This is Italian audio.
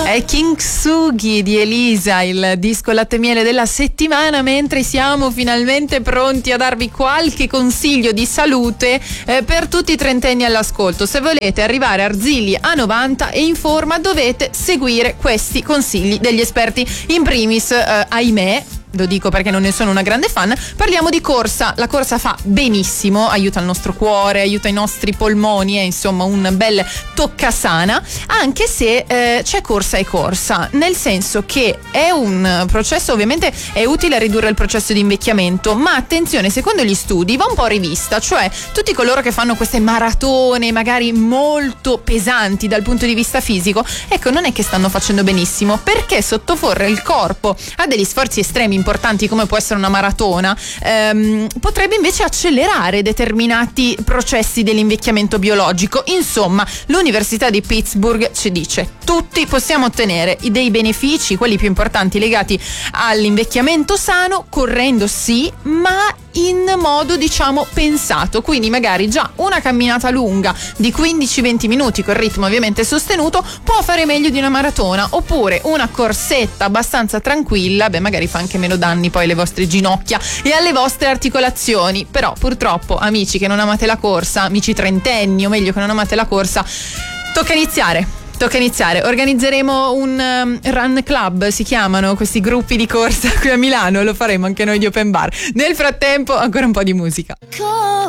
È Kintsugi di Elisa, il disco latte e miele della settimana, mentre siamo finalmente pronti a darvi qualche consiglio di salute per tutti i trentenni all'ascolto. Se volete arrivare arzilli a 90 e in forma, dovete seguire questi consigli degli esperti. In primis, ahimè, lo dico perché non ne sono una grande fan, parliamo di corsa. La corsa fa benissimo, aiuta il nostro cuore, aiuta i nostri polmoni, è insomma un bel toccasana, anche se c'è corsa e corsa, nel senso che è un processo, ovviamente è utile a ridurre il processo di invecchiamento, ma attenzione, secondo gli studi va un po' rivista, cioè tutti coloro che fanno queste maratone magari molto pesanti dal punto di vista fisico, ecco, non è che stanno facendo benissimo, perché sottoporre il corpo a degli sforzi estremi importanti come può essere una maratona potrebbe invece accelerare determinati processi dell'invecchiamento biologico. Insomma, l'Università di Pittsburgh ci dice: tutti possiamo ottenere dei benefici, quelli più importanti legati all'invecchiamento sano, correndo sì, ma in modo diciamo pensato, quindi magari già una camminata lunga di 15-20 minuti con ritmo ovviamente sostenuto può fare meglio di una maratona, oppure una corsetta abbastanza tranquilla, magari fa anche meno danni poi alle vostre ginocchia e alle vostre articolazioni. Però purtroppo, amici che non amate la corsa, amici trentenni o meglio che non amate la corsa, tocca iniziare. Organizzeremo un run club, si chiamano questi gruppi di corsa qui a Milano, lo faremo anche noi di Open Bar. Nel frattempo ancora un po' di musica.